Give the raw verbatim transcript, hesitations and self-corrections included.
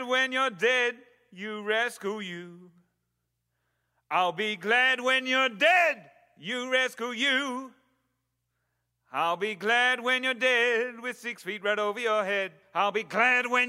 glad when you're dead, you rescue you. I'll be glad when you're dead, you rescue you. I'll be glad when you're dead with six feet right over your head. I'll be glad when